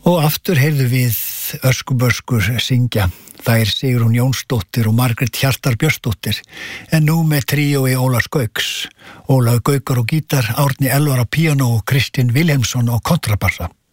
Og aftur heyrðu við öskuböskur syngja. Þær Sigrún Jónsdóttir og Margrét Hjartar Björnsdóttir, en nú með tríói Ólafs Gauks. Ólafur Gaukar á gítar, Árni Elvar á píanó og Kristinn Vilhelmsson á kontrabassa.